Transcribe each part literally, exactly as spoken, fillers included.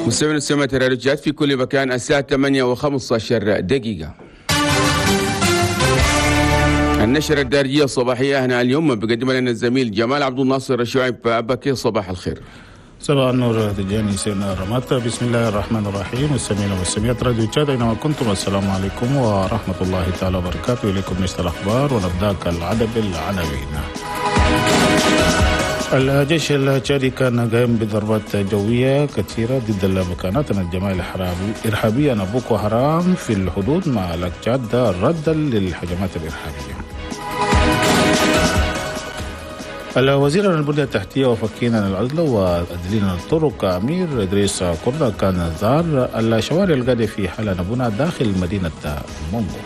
مستمعين سمة الرجال في كل مكان الساعة ثمانية وخمسة عشر دقيقة. النشرة الدارجية الصباحية هنا اليوم بقدم لنا الزميل جمال عبد الناصر الشعيب. بكي صباح الخير. صباح النور تجاني سيدنا رمات. بسم الله الرحمن الرحيم. والسمينا والسميات راديو تشاد أينما كنتم، السلام عليكم ورحمة الله تعالى وبركاته. إليكم نشرة الأخبار ونبدأ كالعادة بالعناوين. الجيش التشادي كان قائم بضربات جوية كثيرة ضد المكانات من الجماعة الإرهابية بوكو حرام في الحدود مع التشاد ردا للهجمات الإرهابية. الوزير البنية التحتية وفكينا العزلة وأدلينا الطرق أمير إدريس كوردا كان زار الشوارع القادة في حالة نبونا داخل مدينة مونغو.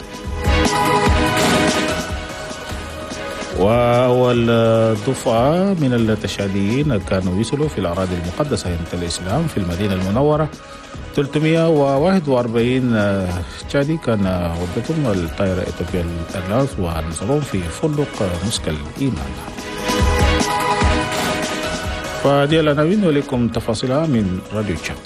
وأول دفعة من التشاديين كانوا يصلوا في الأراضي المقدسة هند الإسلام في المدينة المنورة. ثلاثمئة وواحد وأربعين تشادي كان ودتهم الطائرة إثيوبيا إيرلاينز ونزلوهم في فندق مسكن الإيمان. فهذه العناوين ولكم تفاصيلها من راديو تشاد.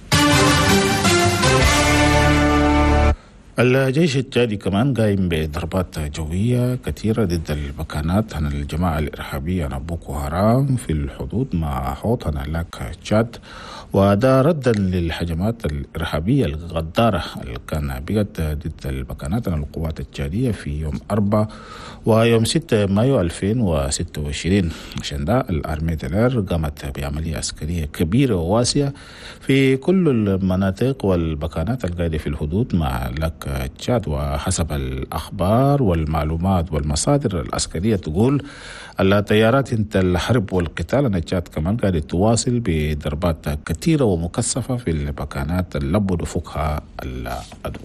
الجيش التشادي كمان قايم بضربات جوية كثيرة ضد المكانات عن الجماعة الإرهابية بوكو حرام في الحدود مع حوض هناك تشاد، وده ردا للهجمات الإرهابية الغدارة اللي كان بقت ضد المكانات عن القوات التشادية في يوم أربعة ويوم ستة مايو ألفين وستة وعشرين. عشان ده الأرمية دلير قامت بعملية عسكرية كبيرة وواسعة في كل المناطق والمكانات القاعدة في الحدود مع لك تشاد. وحسب الأخبار والمعلومات والمصادر العسكرية تقول التيارات انت الحرب والقتال ان تشاد كمان قاعدة تواصل بضربات كثيرة ومكثفة في المكانات اللي لبوا فوقها العدو.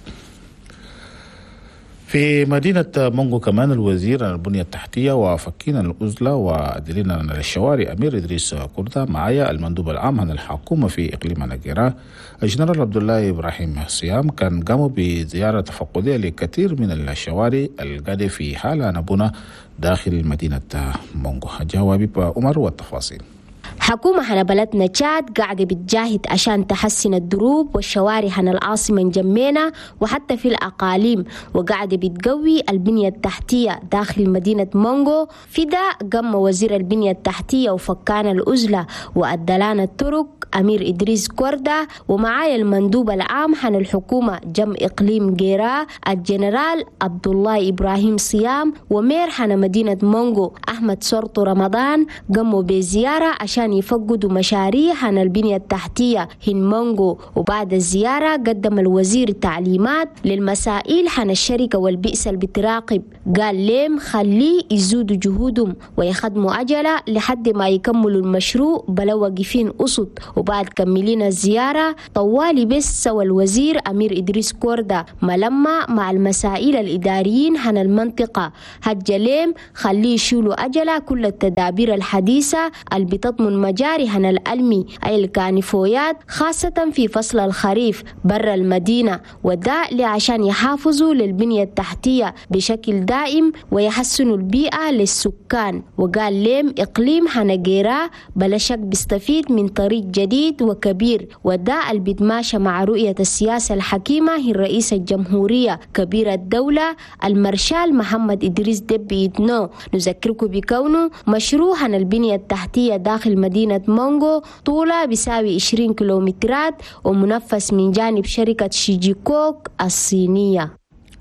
في مدينة مونغو كمان الوزير البنية التحتية وفكينا الأزلة وأدلينا للشوارع أمير إدريس كوردا معايا المندوب العام عن الحكومة في إقليم ناجيرا الجنرال عبد الله إبراهيم صيام كان قاموا بزيارة تفقدية لكثير من الشوارع القادة في حالة نبونا داخل مدينة مونغو. جوابي عمر والتفاصيل. حكومة هنا بلدنا تشاد قاعدة بتجاهد عشان تحسن الدروب والشوارع هنا العاصمة جمينا وحتى في الأقاليم، وقاعدة بتقوي البنية التحتية داخل مدينة مونغو. في ده قام وزير البنية التحتية وفكان الأزلة وأدلان الطرق أمير إدريس كوردا، ومعايا المندوب العام عن الحكومة جم إقليم جيرا الجنرال عبد الله إبراهيم صيام، ومير عن مدينة مونغو أحمد صرطو رمضان قاموا بزيارة عشان يفقدوا مشاريع عن البنية التحتية هن مونغو. وبعد الزيارة قدم الوزير تعليمات للمسائل عن الشركة والبئس اللي بتراقب، قال لهم خليه يزودوا جهودهم ويخدموا أجلة لحد ما يكملوا المشروع بلا واقفين قصد. وبعد كملين الزيارة طوالي بس سوى الوزير أمير إدريس كوردا ملمة مع المسائل الإداريين عن المنطقة، هجلهم خليه يشولوا أجلة كل التدابير الحديثة اللي بتضمن مجاري عن الألمي أي الكانفويات خاصة في فصل الخريف برا المدينة، وده عشان يحافظوا للبنية التحتية بشكل دائم ويحسنوا البيئة للسكان. وقال لهم إقليم هنجيرا بلا شك بيستفيد من طريق جديد وكبير، وده اللي بيتماشى مع رؤية السياسة الحكيمة هي الرئيس الجمهورية كبير الدولة المارشال محمد إدريس دبي إدنو. نذكركم بكونه مشروع عن البنية التحتية داخل مدينة مونغو طولها بيساوي عشرين كيلومترات ومنفذ من جانب شركة شيجيكوك الصينية.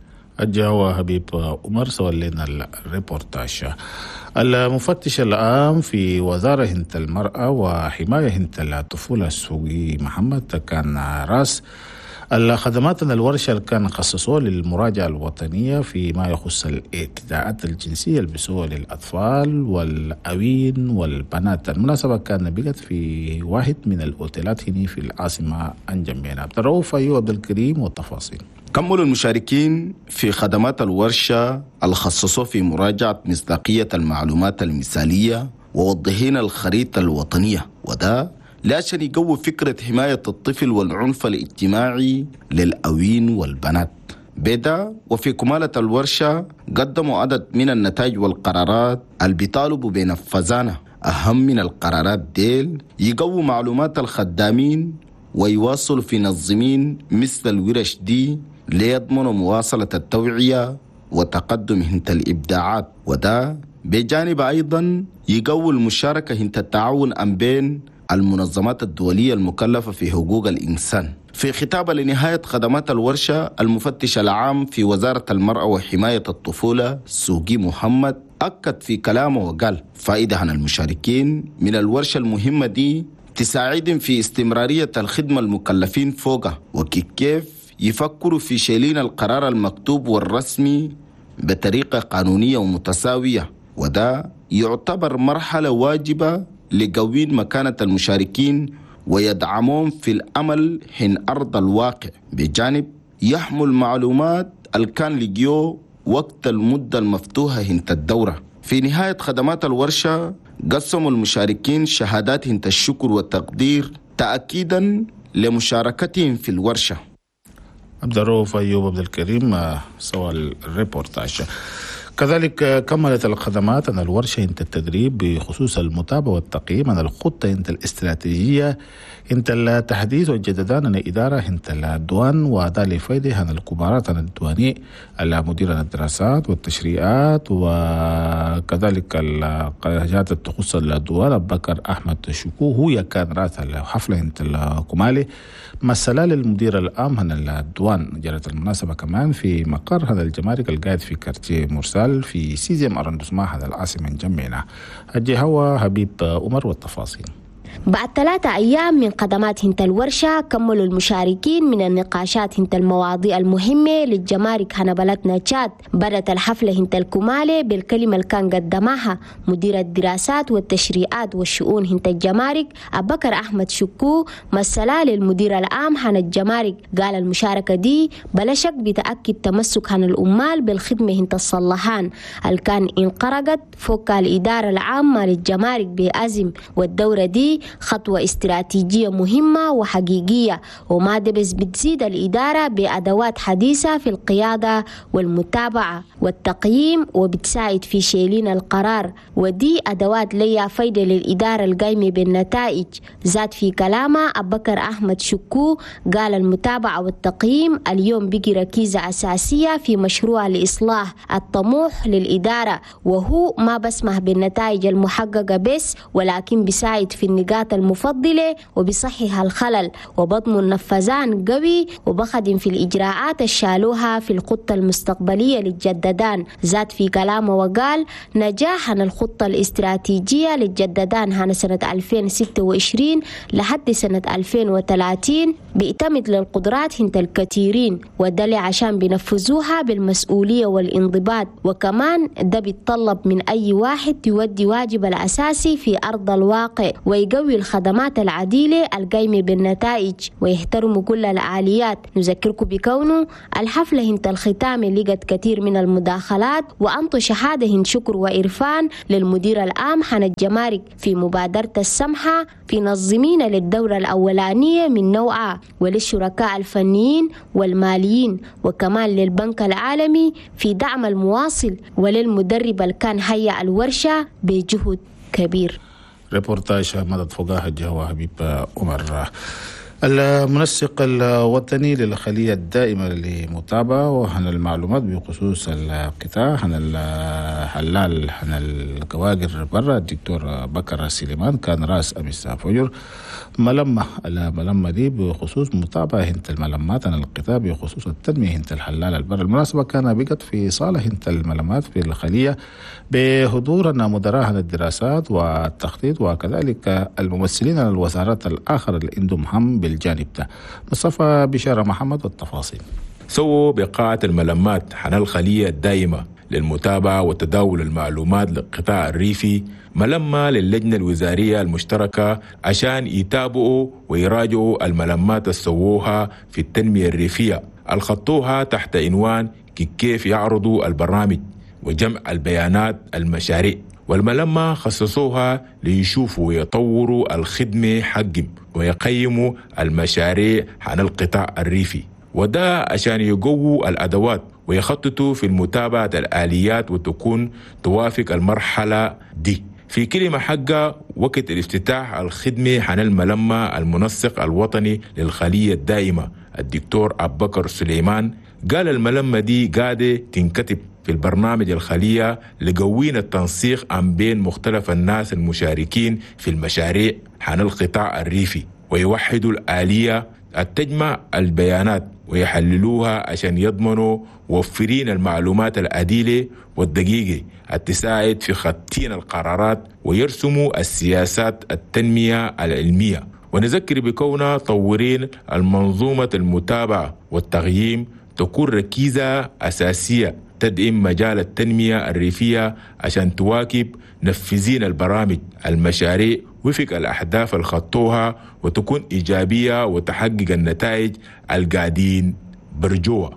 الجوا حبيب عمر سوى لنا الريبورتاج. المفتش العام في وزارة هند المرأة وحماية هند الطفولة السوقي محمد كان راس الخدمات الورشة اللي كان خصصوها للمراجعة الوطنية فيما يخص الاعتداءات الجنسية اللي بيسوها للأطفال والأوين والبنات. المناسبة كان بقت في واحد من الأوتيلات هنا في العاصمة أنجمينا. عبد الرؤوف أيوب عبد الكريم والتفاصيل. كملوا المشاركين في خدمات الورشة الخصصوا في مراجعة مصداقية المعلومات المثالية ووضحين الخريطة الوطنية، وده لعشان يقوي فكرة حماية الطفل والعنف الاجتماعي للأوين والبنات. بدا وفي كمالة الورشة قدموا عدد من النتائج والقرارات اللي بيطالبوا بنفذانها. أهم من القرارات ديل يقوي معلومات الخدامين ويواصل في نظمين مثل الورش دي ليضمنوا مواصلة التوعية وتقدم هنت الإبداعات، وده بجانب أيضا يقوي المشاركة هنت التعاون أم بين المنظمات الدولية المكلفة في حقوق الإنسان. في خطابة لنهاية خدمات الورشة، المفتش العام في وزارة المرأة وحماية الطفولة سوقي محمد أكد في كلامه وقال فائدة عن المشاركين من الورشة المهمة دي تساعدهم في استمرارية الخدمة المكلفين فوقها، وكيف يفكروا في شيلين القرار المكتوب والرسمي بطريقة قانونية ومتساوية، وده يعتبر مرحلة واجبة لقوين مكانة المشاركين ويدعمون في الأمل حين أرض الواقع، بجانب يحمل معلومات الكان لجيو وقت المدة المفتوحة هنت الدورة. في نهاية خدمات الورشة قسموا المشاركين شهادات هنت الشكر والتقدير تأكيدا لمشاركتهم في الورشة. عبد الرؤوف أيوب عبد الكريم سوى الريبورتاج. كذلك كملت الخدمات عن الورشة انت التدريب بخصوص المتابعة والتقييم عن الخطة انت الاستراتيجية انت التحديث والجددان عن الإدارة انت الدوان، وده لفايدة عن الكبارات عن الدواني المدير عن الدراسات والتشريعات، وكذلك الحاجات تخص الدوان بكر أحمد شكو هو كان رأس الحفلة انت الكمالي مثلا للمدير العام عن الدوان. جرت المناسبة كمان في مقر هذا الجمارك القاعد في كارتيه مرسال في سيزيم أرندسما هذا العاصمة جنبنا. هجي هو حبيب عمر والتفاصيل. بعد ثلاثة أيام من قدمات هنت الورشة كملوا المشاركين من النقاشات هنت المواضيع المهمة للجمارك هنا بلدنا تشاد. بدأت الحفلة هنت الكمالة بالكلمة اللي كان قدمها مدير الدراسات والتشريعات والشؤون هنت الجمارك أبكر أحمد شكو مثلا للمدير العام هنا الجمارك. قال المشاركة دي بلا شك بتأكد تمسك هنا الأمال بالخدمة هنت الصلاحان اللي كان انقرقت فوق الإدارة العامة للجمارك بأزم، والدورة دي خطوة استراتيجية مهمة وحقيقية، وما ده بس بتزيد الإدارة بأدوات حديثة في القيادة والمتابعة والتقييم، وبتساعد في شيلين القرار، ودي أدوات ليها فايدة للإدارة القايمة بالنتائج. زاد في كلامه أبكر أحمد شكو قال المتابعة والتقييم اليوم بقي ركيزة أساسية في مشروع الإصلاح الطموح للإدارة، وهو ما بسمح بالنتائج المحققة بس، ولكن بيساعد في النقاط المفضلة وبصحح الخلل وبضمن نفذان قوي وبخدم في الإجراءات الشالوها في الخطة المستقبلية للجددان. زاد في كلامه وقال نجاح الخطة الاستراتيجية للجددان هنا سنة ألفين وستة وعشرين لحد سنة ألفين وثلاثين بيعتمد للقدرات هنت الكثيرين، وده عشان بينفذوها بالمسؤولية والانضباط، وكمان ده بيتطلب من أي واحد يودي واجب الأساسي في أرض الواقع ويقوي الخدمات العديلة القايمة بالنتائج ويحترموا كل الآليات. نذكركم بكونه الحفلة هنت الختام لقت كثير من المداخلات وأنطوا شهادة هنت شكر وإرفان للمدير العام حن الجمارك في مبادرة السمحة في نظمين للدورة الأولانية من نوعها، وللشركاء الفنيين والماليين، وكمان للبنك العالمي في دعم المواصل، وللمدرب اللي كان هيئ الورشة بجهد كبير. ريبورتاج مدد فوقها الجهوة حبيب عمر. المنسق الوطني للخلية الدائمة للمتابعة وعن المعلومات بخصوص القطاع عن الحلال عن القواقر برا الدكتور بكر سليمان كان راس أمس فجر ملمة الملمة دي بخصوص متابعة هنت الملمات عن القطاع بخصوص التنمية هنت الحلال البر. المناسبة كان بقت في صالة هنت الملمات في الخلية بحضور مدراء عن الدراسات والتخطيط وكذلك الممثلين عن الوزارات الآخر اللي عندهم هم بالجانب ده. مصطفى بشارة محمد والتفاصيل. سووا بقاعة الملمات عن الخلية الدائمة للمتابعة وتداول المعلومات للقطاع الريفي ملمة للجنة الوزارية المشتركة عشان يتابعوا ويراجعوا الملمات السووها في التنمية الريفية الخطوها تحت عنوان كيف يعرضوا البرامج وجمع البيانات المشاريع، والملمة خصصوها ليشوفوا ويطوروا الخدمة حقهم ويقيموا المشاريع عن القطاع الريفي، وده عشان يقووا الأدوات ويخططوا في المتابعة الآليات وتكون توافق المرحلة دي. في كلمة حقها وقت الافتتاح الخدمة عن الملمة المنسق الوطني للخلية الدائمة الدكتور أبو بكر سليمان، قال الملمة دي قاعدة تنكتب في البرنامج الخلية لقوين التنسيق عن بين مختلف الناس المشاركين في المشاريع عن القطاع الريفي، ويوحدوا الآلية التجمع البيانات ويحللوها عشان يضمنوا موفرين المعلومات العديلة والدقيقة التساعد في خطين القرارات ويرسموا السياسات التنمية العلمية. ونذكر بكونها طورين المنظومة المتابعة والتقييم تكون ركيزة أساسية تدعم مجال التنمية الريفية عشان تواكب نفذين البرامج المشاريع وفق الأهداف الخطوها وتكون إيجابية وتحقق النتائج القاعدين برجوها.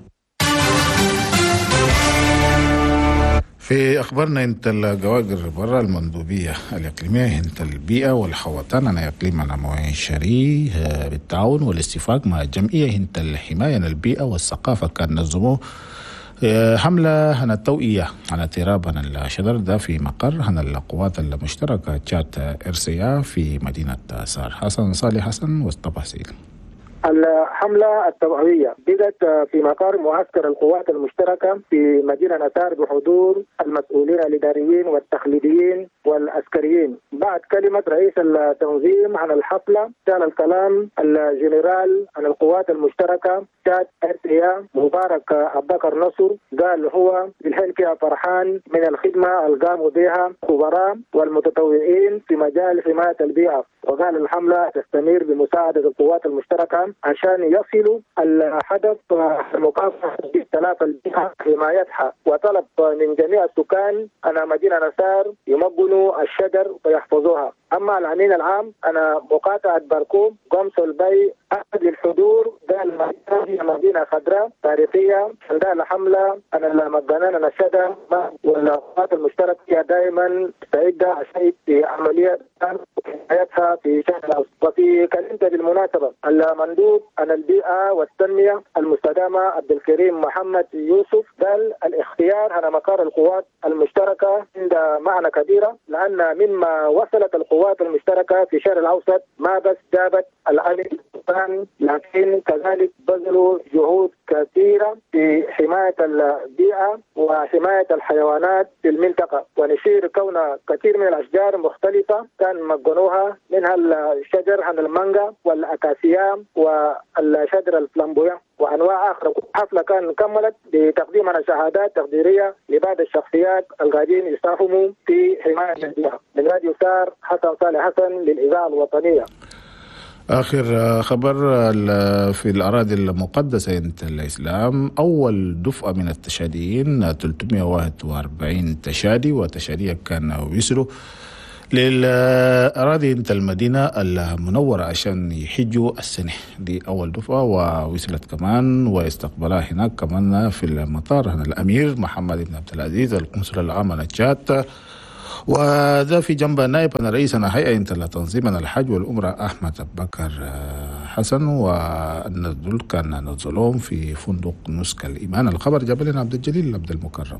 في أخبارنا انت القواقر برا المندوبية الإقليمية انت البيئة والحوطان أنا إقليمنا موين بالتعاون والاستفاق مع الجمعية انت الحماية البيئة والثقافة كان نظموه حملة عن التوعية عن اضطراب عن الشجر ده في مقر عن القوات المشتركة تشات إرسيا في مدينة سار. حسن صالح حسن والتفاصيل. الحملة التوعوية بدأت في مقر معسكر القوات المشتركة في مدينة نسار بحضور المسؤولين الإداريين والتقليديين والعسكريين. بعد كلمة رئيس التنظيم عن الحفلة كان الكلام الجنرال عن القوات المشتركة تشات إرسيا مبارك أبو بكر نصر، قال هو بالحقيقة فرحان من الخدمة اللي قاموا بها الخبراء والمتطوعين في مجال حماية البيئة، وقال الحملة تستمر بمساعدة القوات المشتركة عشان يصلوا الهدف مكافحة اختلاف البيئة حمايتها، وطلب من جميع السكان أنا مدينة نسار يمجنوا الشجر ويحفظوها. أما الأمين العام أنا مقاطعة باركوم قمص البي أحد الحضور قال هي مدينة خضراء تاريخية عندها الحملة أنا مجنان الشجر والقوات المشتركة دائما سعيدة عشان في عملية حمايتها في شهر الأوسط. وفي كلمة بالمناسبة المندوب عن البيئة والتنمية المستدامة عبد الكريم محمد يوسف قال الاختيار على مقر القوات المشتركة عند معنى كبيرة، لأن مما وصلت القوات المشتركة في الشرق الأوسط ما بس جابت الأمن لكن كذلك بذلوا جهود كثيرة في حماية البيئة وحماية الحيوانات في المنطقة، ونشير كون كثير من الأشجار مختلفة كان مجنوها منها الشجر عن المانجا والأكاسيا والشجر الفلامبويا وأنواع أخرى. حفلة كان كملت بتقديم شهادات تقديرية لبعض الشخصيات القاعدين يساهموا في حماية البيئة. من راديو سار حسن صالح حسن للإذاعة الوطنية. آخر خبر في الأراضي المقدسة انت الإسلام أول دفعة من التشاديين ثلاثمائة وواحد وأربعين تشادي وتشادية كانوا يسروا للأراضي انت المدينة المنورة عشان يحجوا السنة دي أول دفعة، ووصلت كمان واستقبلها هناك كمان في المطار هنا الأمير محمد بن عبد العزيز القنصل العام لتشات، وذا في جنب نائب أنا رئيس أنا هيئة انت لتنظيم الحج والأمرة أحمد أبو بكر حسن، والنزول كان نزلهم في فندق نسك الإيمان. الخبر جاب لنا عبد الجليل عبد المكرم.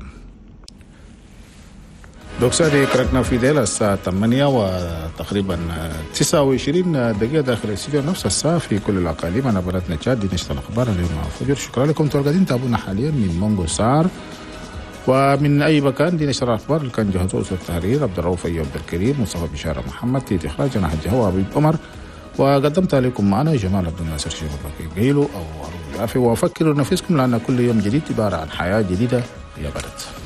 دوكسادي كركنا في ديل الساعة ثمانية وتقريبا تسعة وعشرين دقيقة داخل الاستديو نفس الساعة في كل الأقاليم. أنا بلدنا تشاد دي نشر الأخبار اليوم فجر. شكرا لكم تواجدين تابونا حاليا من مونغو سار ومن أي مكان. دي نشر الأخبار اللي كان جهزوه التحرير عبد الرؤوف أيوب عبد الكريم، مصطفى بشارة محمد، تيت إخراج أنا حج هوا عبيد عمر، وقدمت لكم معنا جمال عبد الناصر شيخ الرقيق. قيلوا أو العافية، وفكروا نفسكم لأن كل يوم جديد عبارة عن حياة جديدة يا بلد.